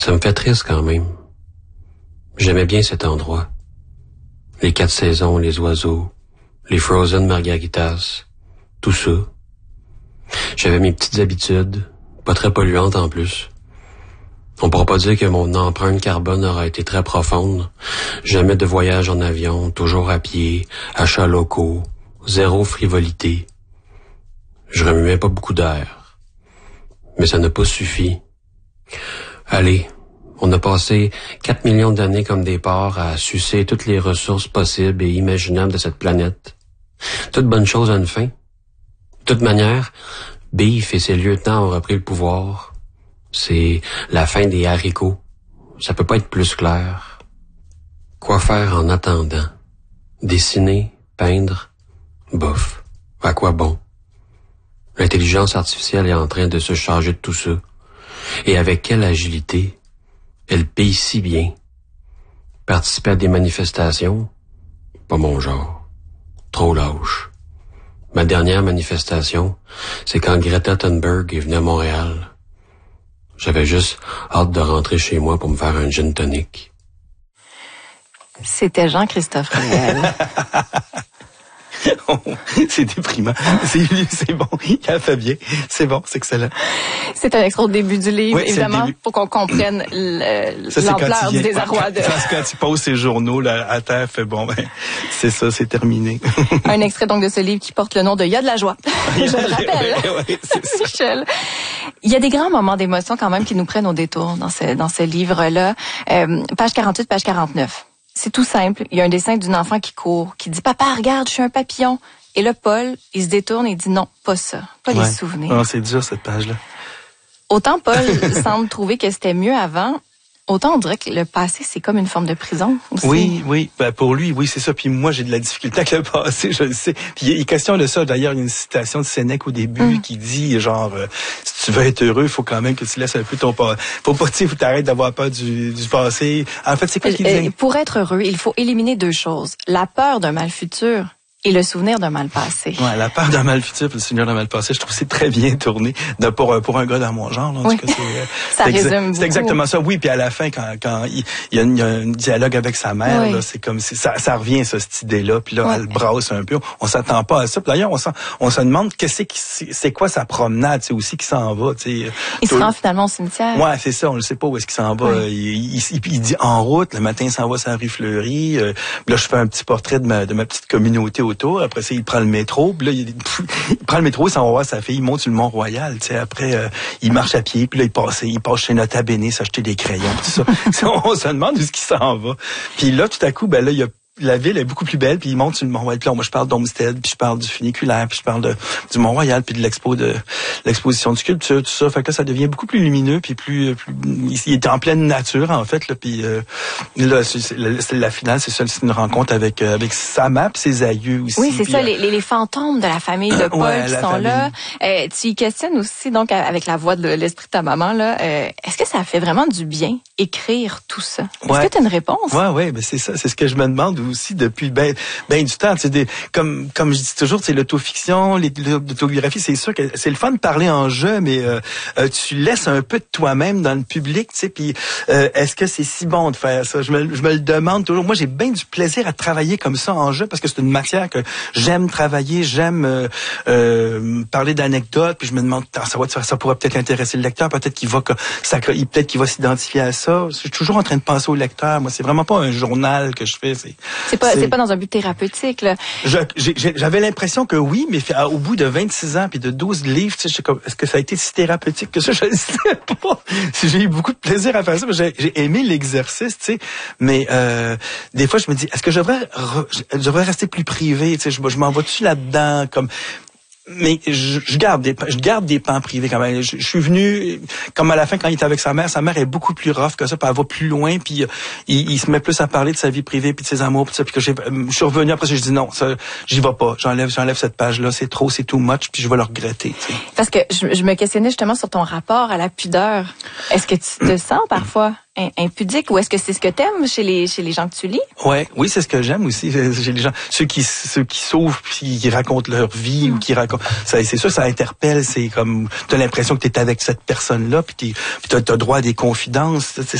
Ça me fait triste quand même. J'aimais bien cet endroit. Les 4 saisons, les oiseaux, les frozen margaritas, tout ça. J'avais mes petites habitudes, pas très polluantes en plus. On pourra pas dire que mon empreinte carbone aura été très profonde. Jamais de voyage en avion, toujours à pied, achats locaux, zéro frivolité. Je remuais pas beaucoup d'air. Mais ça n'a pas suffi. Allez, on a passé 4 millions d'années comme des porcs à sucer toutes les ressources possibles et imaginables de cette planète. Toute bonne chose a une fin. De toute manière, Beef et ses lieutenants ont repris le pouvoir. C'est la fin des haricots. Ça peut pas être plus clair. Quoi faire en attendant? Dessiner, peindre, bof. À quoi bon? L'intelligence artificielle est en train de se charger de tout ça. Et avec quelle agilité? Elle paye si bien. Participer à des manifestations? Pas mon genre. Trop lâche. Ma dernière manifestation, c'est quand Greta Thunberg est venue à Montréal. J'avais juste hâte de rentrer chez moi pour me faire un gin tonic. C'était Jean-Christophe Riel. C'est déprimant. C'est bon. Il a fait bien. C'est bon, c'est excellent. C'est un extrait au début du livre, oui, évidemment, pour qu'on comprenne l'ampleur du désarroi. Quand il pose ses journaux là, à terre, fait bon, c'est ça, c'est terminé. Un extrait donc de ce livre qui porte le nom de « Il y a de la joie ». Je le rappelle. Oui, c'est ça. Michel. Il y a des grands moments d'émotion quand même qui nous prennent au détour dans ce livre-là. Page 48, page 49. C'est tout simple. Il y a un dessin d'une enfant qui court, qui dit « Papa, regarde, je suis un papillon ». Et là, Paul, il se détourne et dit « Non, pas ça. Pas les souvenirs. » Non, c'est dur, cette page-là. Autant Paul semble trouver que c'était mieux avant, autant on dirait que le passé, c'est comme une forme de prison aussi. Oui. Ben, pour lui, oui, c'est ça. Puis moi, j'ai de la difficulté avec le passé, je le sais. Puis il questionne de ça. D'ailleurs, il y a une citation de Sénèque au début qui dit, genre, si tu veux être heureux, il faut quand même que tu laisses un peu ton passé. Faut pas, tu t'arrêtes d'avoir peur du passé. En fait, c'est quoi qu'il dit? Pour être heureux, il faut éliminer 2 choses. La peur d'un mal futur et le souvenir d'un mal passé. Ouais, la peur d'un mal futur et le souvenir d'un mal passé, je trouve que c'est très bien tourné pour un gars dans mon genre. Là, en tout cas, ça résume beaucoup. C'est exactement ça. Oui, puis à la fin, quand il y a un dialogue avec sa mère, là, c'est comme si ça revient cette idée-là. Puis là, elle brasse un peu. On s'attend pas à ça. Puis d'ailleurs, on se demande c'est quoi sa promenade, c'est aussi qui s'en va. Il se rend finalement au cimetière. Ouais, c'est ça. On le sait pas où est-ce qu'il s'en va. Il dit en route. Le matin, il s'en va sur la rue Fleury. Là, je fais un petit portrait de ma petite communauté autour. Après ça, il prend le métro. Puis là, il prend le métro, il s'en va voir sa fille. Il monte sur le Mont-Royal. Tu sais, après, il marche à pied. Puis là, il passe chez Nota Bene s'acheter des crayons. Tout ça. On se demande où est-ce qu'il s'en va. Puis là, tout à coup, ben là, la ville est beaucoup plus belle, puis il monte sur le Mont-Royal. Puis là, moi, je parle d'Olmsted, puis je parle du funiculaire, puis je parle du Mont-Royal, puis de l'exposition de sculpture, tout ça. Fait que là, ça devient beaucoup plus lumineux, puis plus il est en pleine nature, en fait, là. Puis là, c'est la finale, c'est une rencontre avec sa mère, puis ses aïeux aussi. Oui, c'est ça, les fantômes de la famille de Paul qui sont là. Tu y questionnes aussi, donc, avec la voix de l'esprit de ta maman, là. Est-ce que ça fait vraiment du bien, écrire tout ça? Est-ce que tu as une réponse? Ouais, ben c'est ça, c'est ce que je me demande aussi depuis ben du temps. Comme je dis toujours, c'est l'autofiction, l'autobiographie, c'est sûr que c'est le fun de parler en jeu, mais tu laisses un peu de toi-même dans le public, tu sais. Puis est-ce que c'est si bon de faire ça? Je me le demande toujours. Moi, j'ai bien du plaisir à travailler comme ça en jeu parce que c'est une matière que j'aime travailler, j'aime parler d'anecdotes. Puis je me demande, ça pourrait peut-être intéresser le lecteur, peut-être qu'il va s'identifier à ça. Je suis toujours en train de penser au lecteur. Moi, c'est vraiment pas un journal que je fais. C'est pas dans un but thérapeutique, là. J'avais l'impression que oui, mais au bout de 26 ans puis de 12 livres, tu sais, est-ce que ça a été si thérapeutique que ça? Je ne sais pas. J'ai eu beaucoup de plaisir à faire ça. J'ai aimé l'exercice, tu sais. Mais des fois, je me dis, est-ce que je devrais rester plus privé? Tu sais, je m'en vais-tu là-dedans comme... Mais je garde des pans privés quand même. Je suis venu, comme à la fin, quand il était avec sa mère est beaucoup plus rough que ça, puis elle va plus loin, puis il se met plus à parler de sa vie privée, puis de ses amours, puis ça, puis que je suis revenu après ça, je dis non, ça, j'y vais pas. J'enlève cette page-là, c'est trop, c'est too much, puis je vais le regretter. Tu sais. Parce que je me questionnais justement sur ton rapport à la pudeur. Est-ce que tu te sens parfois impudique, ou est-ce que c'est ce que t'aimes chez les gens que tu lis? Ouais, oui, c'est ce que j'aime aussi. J'ai les gens, ceux qui s'ouvrent, puis qui racontent leur vie ou qui racontent. C'est sûr, ça interpelle. C'est comme t'as l'impression que t'es avec cette personne-là, puis t'as droit à des confidences.